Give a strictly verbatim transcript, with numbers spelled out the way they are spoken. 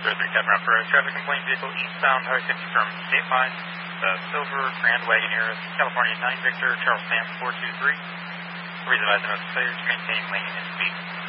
zero three Captain for a traffic complaint vehicle eastbound Highway fifty from State Line. The silver Grand Wagoneer, California nine Victor, Charles Stamp four two three. Please advise the most players to maintain lane and speed.